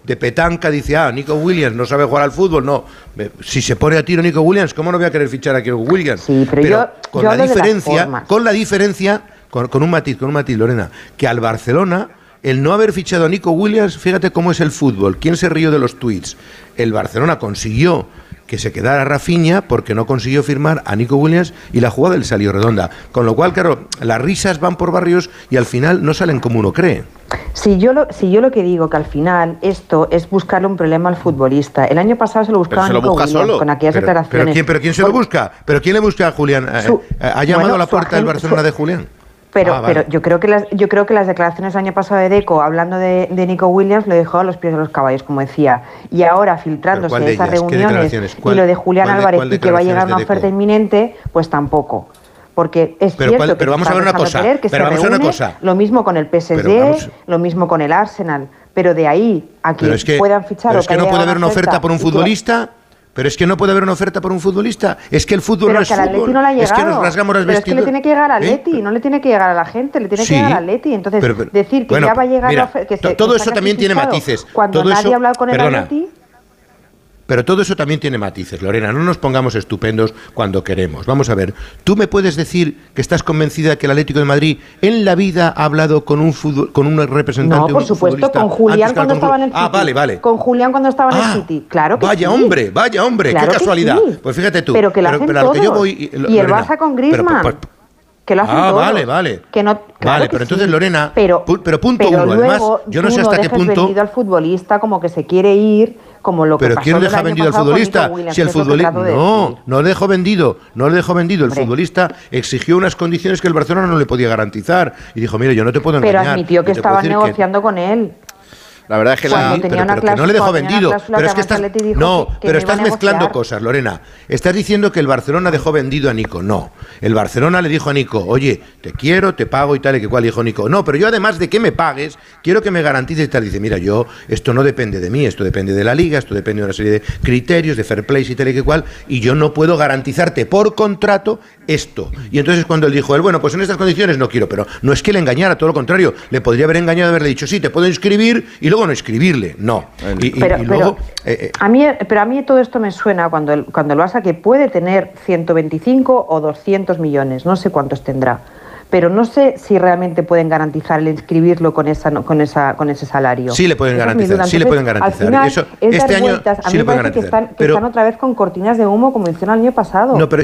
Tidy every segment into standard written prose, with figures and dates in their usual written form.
de petanca, dice, Nico Williams no sabe jugar al fútbol, no. Si se pone a tiro Nico Williams, ¿cómo no voy a querer fichar a Nico Williams? Sí, pero con la diferencia, con un matiz, Lorena, que al Barcelona, el no haber fichado a Nico Williams, fíjate cómo es el fútbol. ¿Quién se rió de los tuits? El Barcelona consiguió que se quedara Rafinha porque no consiguió firmar a Nico Williams y la jugada le salió redonda. Con lo cual, claro, las risas van por barrios y al final no salen como uno cree. Si yo lo que digo, que al final esto es buscarle un problema al futbolista. El año pasado se lo buscaba a Nico Williams con aquellas declaraciones. ¿Pero quién se lo busca? ¿Pero quién le busca a Julián? ¿Ha llamado a la puerta del Barcelona de Julián? Pero yo creo que las declaraciones del año pasado de Deco, hablando de Nico Williams, lo dejó a los pies de los caballos, como decía. Y ahora, filtrándose de esas reuniones y lo de Julián Álvarez y que va a llegar una oferta inminente, pues tampoco. Porque es cierto pero vamos a ver una cosa. Lo mismo con el PSG, lo mismo con el Arsenal. Pero de ahí a que puedan fichar pero es que no puede haber una oferta por un futbolista. Pero es que no puede haber una oferta por un futbolista. Es que el fútbol no es fútbol. Pero que al Atleti no le ha llegado. Es que nos rasgamos las vestiduras. Pero es que le tiene que llegar al Atleti, no le tiene que llegar a la gente, le tiene que llegar al Atleti. Entonces, decir que ya va a llegar la oferta... Todo eso también tiene matices. Cuando nadie ha hablado con el Atleti... Pero todo eso también tiene matices, Lorena. No nos pongamos estupendos cuando queremos. Vamos a ver, ¿tú me puedes decir que estás convencida que el Atlético de Madrid en la vida ha hablado con un representante? No, por supuesto, con Julián cuando estaba en el City. Vale. Con Julián cuando estaba en el City, claro que vaya hombre, claro, qué casualidad. Sí. Pues fíjate tú. Pero que lo hacen todos. Y el Barça con Griezmann. Que lo hacen todos. Vale. Que no, claro pero que entonces, sí. Pero punto pero uno, además, yo no sé hasta qué punto... vendido al futbolista como que se quiere ir, como lo que pero pasó ¿quién deja vendido al futbolista? Si el futbolista no lo dejó vendido, el futbolista exigió unas condiciones que el Barcelona no le podía garantizar y dijo, mire, yo no te puedo engañar. Pero admitió que estaban negociando con él. La verdad es que pero que no le dejó vendido. Pero es que estás mezclando cosas, Lorena. Estás diciendo que el Barcelona dejó vendido a Nico. No. El Barcelona le dijo a Nico, oye, te quiero, te pago y tal y que cual. Dijo Nico, no, pero yo además de que me pagues, quiero que me garantices y tal. Dice, mira, esto no depende de mí, esto depende de la Liga, esto depende de una serie de criterios, de fair play y tal y que cual, y yo no puedo garantizarte por contrato esto. Y entonces cuando él dijo, bueno, pues en estas condiciones no quiero, pero no es que le engañara, todo lo contrario, le podría haber engañado, haberle dicho, sí, te puedo inscribir y luego no escribirle, no. Pero a mí todo esto me suena cuando el Barça, que puede tener 125 o 200 millones, no sé cuántos tendrá, pero no sé si realmente pueden garantizar el inscribirlo con ese salario. Sí le pueden garantizar. Al final, eso, este año a mí me parece que están otra vez con cortinas de humo como hicieron el año pasado. No, pero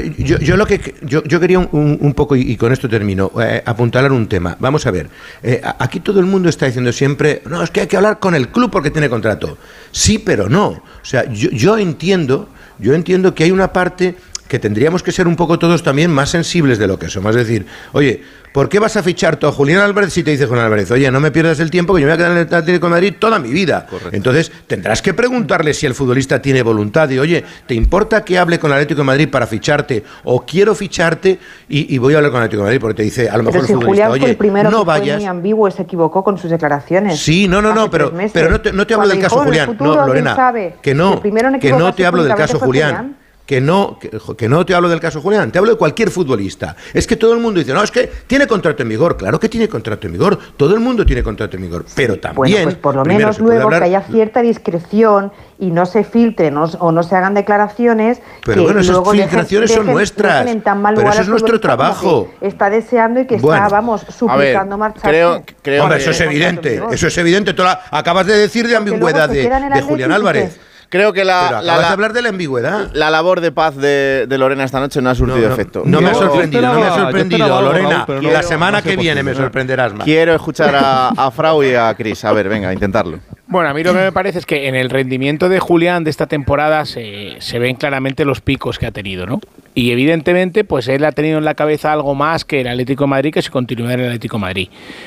yo quería un poco, y con esto termino, apuntalar un tema. Vamos a ver, aquí todo el mundo está diciendo siempre, no, es que hay que hablar con el club porque tiene contrato. Sí, pero no. O sea, yo entiendo que hay una parte que tendríamos que ser un poco todos también más sensibles de lo que somos. Es decir, oye, ¿por qué vas a fichar tú a Julián Álvarez si te dice Julián Álvarez, oye, no me pierdas el tiempo que yo me voy a quedar en el Atlético de Madrid toda mi vida? Correcto. Entonces tendrás que preguntarle si el futbolista tiene voluntad de, oye, ¿te importa que hable con el Atlético de Madrid para ficharte? O quiero ficharte y voy a hablar con el Atlético de Madrid porque te dice, a lo mejor pero si el futbolista, Julián fue el primero no que vayas. Fue muy ambiguo y se equivocó con sus declaraciones. Sí, no, pero no te hablo del caso Julián. No, Lorena, que no te hablo del caso Julián. Que no te hablo del caso Julián, te hablo de cualquier futbolista. Es que todo el mundo dice, no, es que tiene contrato en vigor. Claro que tiene contrato en vigor, todo el mundo tiene contrato en vigor, pero también... Bueno, pues por lo menos luego que haya cierta discreción y no se filtren o no se hagan declaraciones. Pero bueno, esas filtraciones son nuestras, pero eso es nuestro trabajo. Está deseando y que está, suplicando marcharse. Hombre, eso es evidente, Tú acabas de decir de ambigüedad de Julián Álvarez. Creo que acabas de hablar de la ambigüedad. La labor de paz de Lorena esta noche no ha surtido efecto. No me ha sorprendido, Lorena. La semana que viene me sorprenderás más. Quiero escuchar a Frau y a Cris. A ver, venga, a intentarlo. Bueno, a mí lo que me parece es que en el rendimiento de Julián de esta temporada se ven claramente los picos que ha tenido, ¿no? Y evidentemente, pues él ha tenido en la cabeza algo más que el Atlético de Madrid, que se continuara en el Atlético de Madrid.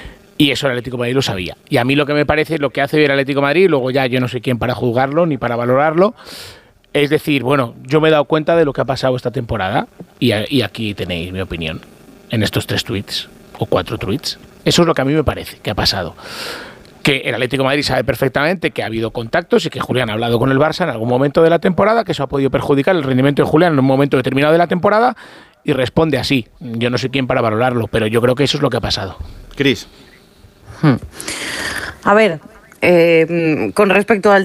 Y eso el Atlético de Madrid lo sabía. Y a mí lo que me parece, lo que hace bien el Atlético de Madrid, luego ya yo no sé quién para juzgarlo ni para valorarlo, es decir, bueno, yo me he dado cuenta de lo que ha pasado esta temporada y aquí tenéis mi opinión en estos 3 tweets o 4 tweets. Eso es lo que a mí me parece que ha pasado. Que el Atlético de Madrid sabe perfectamente que ha habido contactos y que Julián ha hablado con el Barça en algún momento de la temporada, que eso ha podido perjudicar el rendimiento de Julián en un momento determinado de la temporada y responde así. Yo no sé quién para valorarlo, pero yo creo que eso es lo que ha pasado. Cris. A ver, con respecto al